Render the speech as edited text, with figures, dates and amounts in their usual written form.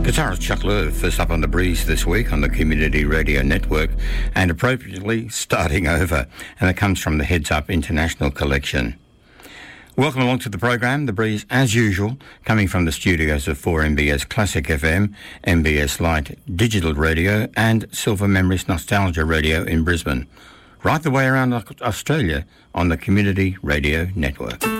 Guitarist Chuck Loeb, first up on The Breeze this week on the Community Radio Network, and appropriately starting over, and it comes from the Heads Up International Collection. Welcome along to the program, The Breeze, as usual, coming from the studios of 4MBS Classic FM, MBS Light Digital Radio, and Silver Memories Nostalgia Radio in Brisbane. Right the way around Australia on the Community Radio Network.